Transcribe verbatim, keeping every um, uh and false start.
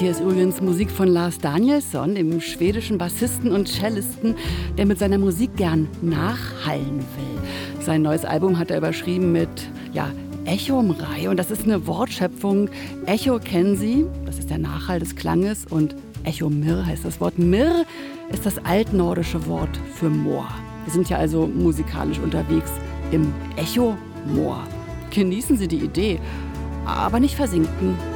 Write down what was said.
hier ist übrigens Musik von Lars Danielsson, dem schwedischen Bassisten und Cellisten, der mit seiner Musik gern nachhallen will. Sein neues Album hat er überschrieben mit, ja, Echomrei. Und das ist eine Wortschöpfung. Echo kennen Sie, das ist der Nachhall des Klanges. Und Echomir heißt das Wort. Mir ist das altnordische Wort für Moor. Wir sind ja also musikalisch unterwegs im Echo-Moor. Genießen Sie die Idee, aber nicht versinken.